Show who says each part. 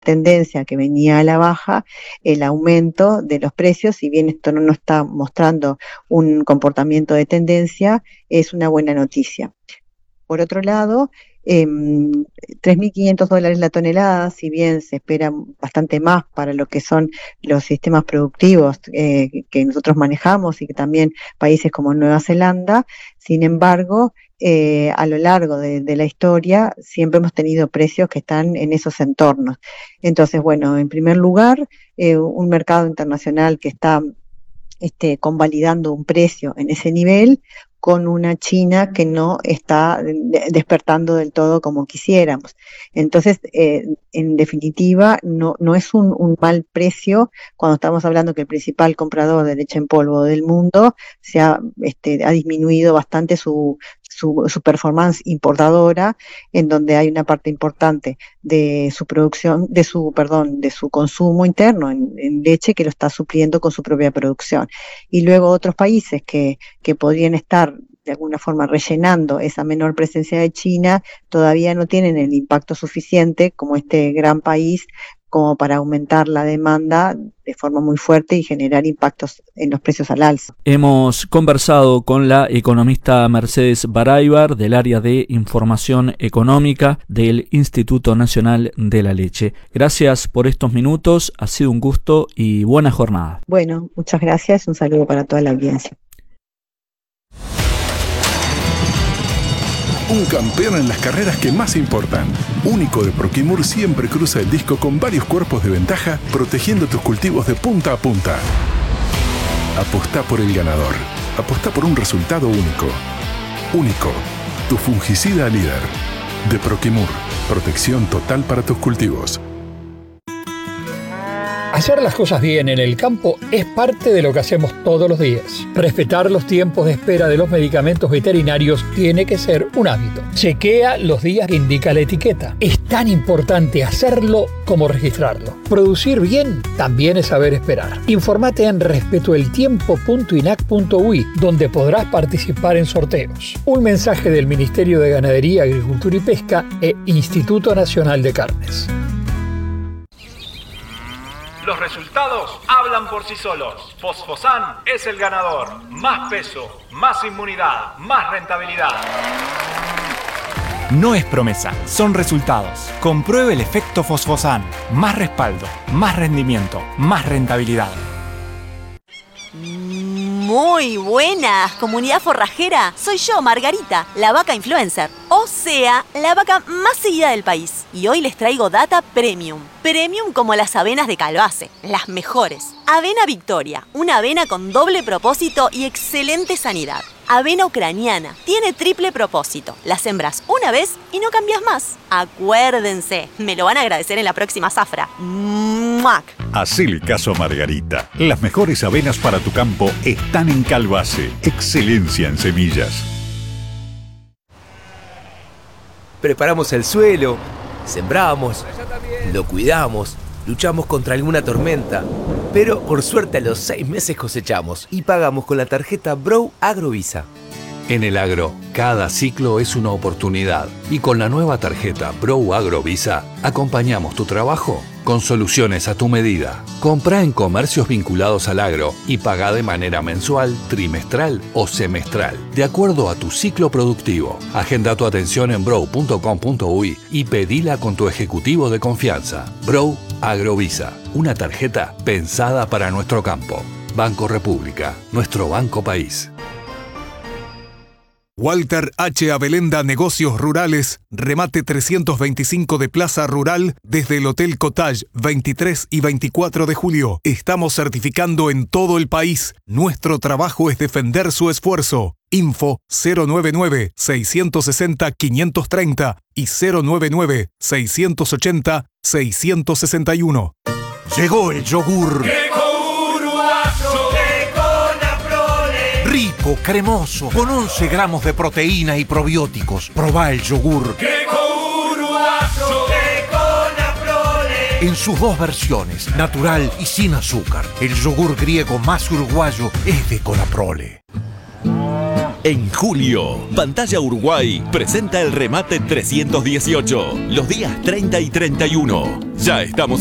Speaker 1: tendencia que venía a la baja, el aumento de los precios, si bien esto no está mostrando un comportamiento de tendencia, es una buena noticia. Por otro lado, $3.500 la tonelada, si bien se espera bastante más para lo que son los sistemas productivos que nosotros manejamos y que también países como Nueva Zelanda, sin embargo, a lo largo de la historia siempre hemos tenido precios que están en esos entornos. Entonces, bueno, en primer lugar, un mercado internacional que está convalidando un precio en ese nivel, con una China que no está despertando del todo como quisiéramos. Entonces, en definitiva, no es un mal precio cuando estamos hablando que el principal comprador de leche en polvo del mundo ha disminuido bastante su performance importadora, en donde hay una parte importante de su producción, de su consumo interno en leche que lo está supliendo con su propia producción. Y luego otros países que podrían estar de alguna forma rellenando esa menor presencia de China, todavía no tienen el impacto suficiente como este gran país como para aumentar la demanda de forma muy fuerte y generar impactos en los precios al alza.
Speaker 2: Hemos conversado con la economista Mercedes Baraybar del área de información económica del Instituto Nacional de la Leche. Gracias por estos minutos, ha sido un gusto y buena jornada.
Speaker 1: Bueno, muchas gracias, un saludo para toda la audiencia.
Speaker 3: Un campeón en las carreras que más importan. Único de Proquimur siempre cruza el disco con varios cuerpos de ventaja, protegiendo tus cultivos de punta a punta. Apostá por el ganador. Apostá por un resultado único. Único. Tu fungicida líder. De Proquimur. Protección total para tus cultivos.
Speaker 4: Hacer las cosas bien en el campo es parte de lo que hacemos todos los días. Respetar los tiempos de espera de los medicamentos veterinarios tiene que ser un hábito. Chequea los días que indica la etiqueta. Es tan importante hacerlo como registrarlo. Producir bien también es saber esperar. Infórmate en respetoeltiempo.inac.ui, donde podrás participar en sorteos. Un mensaje del Ministerio de Ganadería, Agricultura y Pesca e Instituto Nacional de Carnes.
Speaker 5: Los resultados hablan por sí solos. Fosfosan es el ganador. Más peso, más inmunidad, más rentabilidad.
Speaker 6: No es promesa, son resultados. Compruebe el efecto Fosfosan. Más respaldo, más rendimiento, más rentabilidad.
Speaker 7: Muy buenas, comunidad forrajera. Soy yo, Margarita, la vaca influencer. O sea, la vaca más seguida del país. Y hoy les traigo data premium. Premium como las avenas de Calvace, las mejores. Avena Victoria, una avena con doble propósito y excelente sanidad. Avena ucraniana, tiene triple propósito. La sembras una vez y no cambias más. Acuérdense, me lo van a agradecer en la próxima zafra. ¡Muac!
Speaker 8: Hacele caso a Margarita. Las mejores avenas para tu campo están en Calvace. Excelencia en semillas.
Speaker 9: Preparamos el suelo, sembramos, lo cuidamos, luchamos contra alguna tormenta, pero por suerte a los 6 meses cosechamos y pagamos con la tarjeta Brow Agrovisa.
Speaker 10: En el agro, cada ciclo es una oportunidad y con la nueva tarjeta Brow Agrovisa acompañamos tu trabajo con soluciones a tu medida. Comprá en comercios vinculados al agro y pagá de manera mensual, trimestral o semestral, de acuerdo a tu ciclo productivo. Agenda tu atención en brow.com.uy y pedila con tu ejecutivo de confianza. Brow Agrovisa, una tarjeta pensada para nuestro campo. Banco República, nuestro banco país.
Speaker 11: Walter H. Abelenda Negocios Rurales, remate 325 de Plaza Rural desde el Hotel Cottage, 23 y 24 de julio. Estamos certificando en todo el país. Nuestro trabajo es defender su esfuerzo. Info 099-660-530 y 099-680-661.
Speaker 12: Llegó el yogur. Rico, cremoso, con 11 gramos de proteína y probióticos. Probá el yogur. En sus dos versiones, natural y sin azúcar. El yogur griego más uruguayo es de Conaprole.
Speaker 13: En julio, Pantalla Uruguay presenta el remate 318, los días 30 y 31. Ya estamos